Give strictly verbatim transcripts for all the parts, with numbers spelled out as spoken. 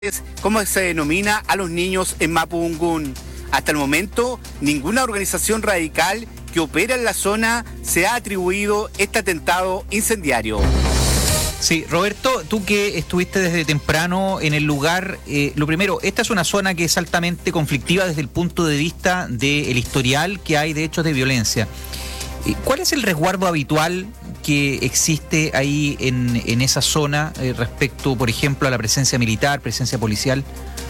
como se denomina a los niños en Mapudungun. Hasta el momento, ninguna organización radical que opera en la zona se ha atribuido este atentado incendiario. Sí, Roberto, tú que estuviste desde temprano en el lugar, eh, lo primero, esta es una zona que es altamente conflictiva desde el punto de vista del historial que hay de hechos de violencia. ¿Cuál es el resguardo habitual que existe ahí en, en esa zona eh, respecto, por ejemplo, a la presencia militar, presencia policial?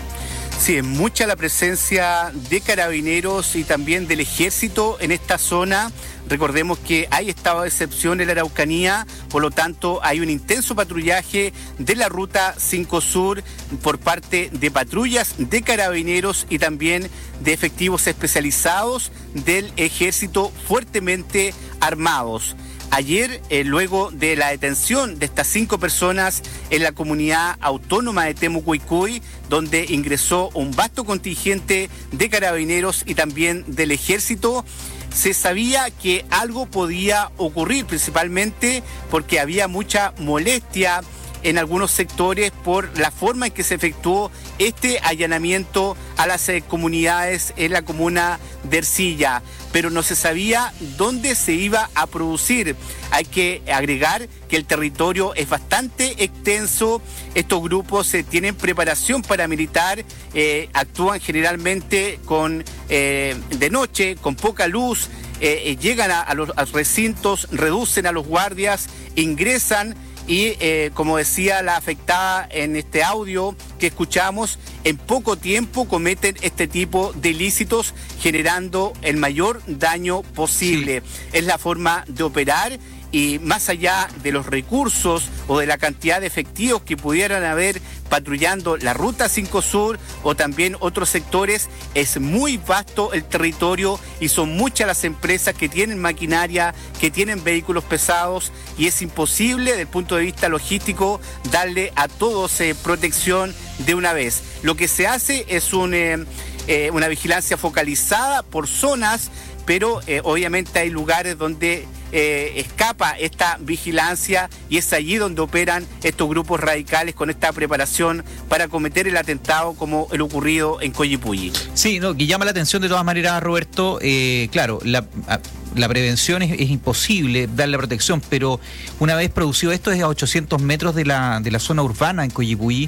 Sí, es mucha la presencia de carabineros y también del ejército en esta zona. Recordemos que hay estado de excepción en la Araucanía, por lo tanto hay un intenso patrullaje de la Ruta cinco Sur por parte de patrullas de carabineros y también de efectivos especializados del ejército fuertemente armados. Ayer, eh, luego de la detención de estas cinco personas en la comunidad autónoma de Temucuicui, donde ingresó un vasto contingente de carabineros y también del ejército, se sabía que algo podía ocurrir, principalmente porque había mucha molestia en algunos sectores por la forma en que se efectuó este allanamiento a las eh, comunidades en la comuna de Ercilla, pero no se sabía dónde se iba a producir. Hay que agregar que el territorio es bastante extenso, estos grupos eh, tienen preparación paramilitar, eh, actúan generalmente con eh, de noche, con poca luz, eh, eh, llegan a, a los a recintos, reducen a los guardias, ingresan. Y eh, como decía la afectada en este audio que escuchamos, en poco tiempo cometen este tipo de ilícitos generando el mayor daño posible. Sí. Es la forma de operar y más allá de los recursos o de la cantidad de efectivos que pudieran haber patrullando la Ruta cinco Sur o también otros sectores, es muy vasto el territorio y son muchas las empresas que tienen maquinaria, que tienen vehículos pesados y es imposible desde el punto de vista logístico darle a todos eh, protección de una vez. Lo que se hace es un, eh, eh, una vigilancia focalizada por zonas, pero eh, obviamente hay lugares donde eh, escapa esta vigilancia y es allí donde operan estos grupos radicales con esta preparación para cometer el atentado como el ocurrido en Coyipulli. Sí, no, que llama la atención de todas maneras, Roberto, eh, claro, la, la prevención es, es imposible darle protección, pero una vez producido esto es a ochocientos metros de la, de la zona urbana en Coyipulli.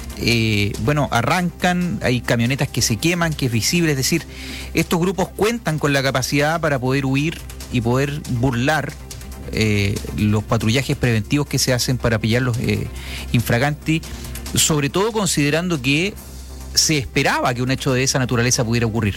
Eh, bueno, arrancan, hay camionetas que se queman, que es visible, es decir, estos grupos cuentan con la capacidad para poder huir y poder burlar eh, los patrullajes preventivos que se hacen para pillarlos eh, infraganti, sobre todo considerando que se esperaba que un hecho de esa naturaleza pudiera ocurrir.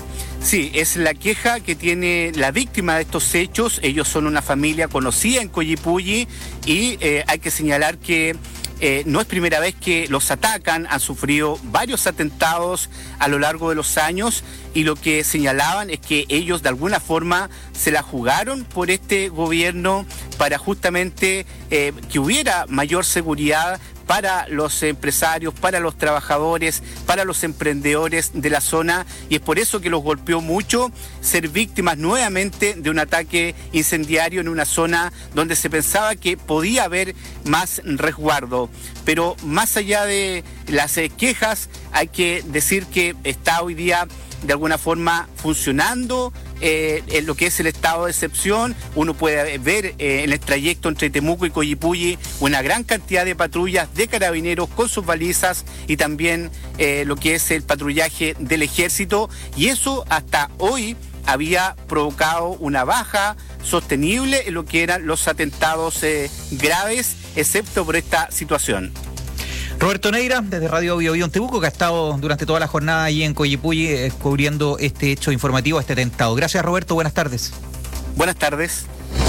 Sí, es la queja que tiene la víctima de estos hechos. Ellos son una familia conocida en Coyipulli y eh, hay que señalar que Eh, no es primera vez que los atacan, han sufrido varios atentados a lo largo de los años y lo que señalaban es que ellos de alguna forma se la jugaron por este gobierno para justamente eh, que hubiera mayor seguridad para los empresarios, para los trabajadores, para los emprendedores de la zona y es por eso que los golpeó mucho ser víctimas nuevamente de un ataque incendiario en una zona donde se pensaba que podía haber más resguardo. Pero más allá de las eh, quejas, hay que decir que está hoy día de alguna forma funcionando eh, en lo que es el estado de excepción. Uno puede ver eh, en el trayecto entre Temuco y Coyipulli una gran cantidad de patrullas de carabineros con sus balizas y también eh, lo que es el patrullaje del ejército y eso hasta hoy había provocado una baja sostenible en lo que eran los atentados eh, graves, excepto por esta situación. Roberto Neira, desde Radio Bio Bio en Temuco, que ha estado durante toda la jornada allí en Coyipulli eh, cubriendo este hecho informativo, este atentado. Gracias, Roberto, buenas tardes. Buenas tardes.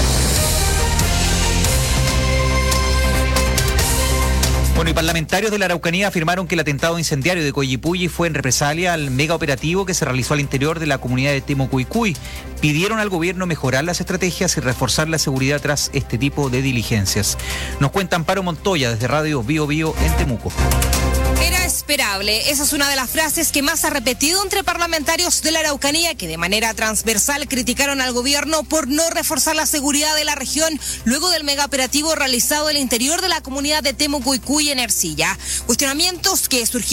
Bueno, y parlamentarios de la Araucanía afirmaron que el atentado incendiario de Coyipulli fue en represalia al mega operativo que se realizó al interior de la comunidad de Temucuicui. Pidieron al gobierno mejorar las estrategias y reforzar la seguridad tras este tipo de diligencias. Nos cuenta Amparo Montoya desde Radio Bio Bio en Temuco. Era esperado inesperable. Esa es una de las frases que más ha repetido entre parlamentarios de la Araucanía, que de manera transversal criticaron al gobierno por no reforzar la seguridad de la región luego del megaoperativo realizado en el interior de la comunidad de Temucuicú y en Ercilla. Cuestionamientos que surgieron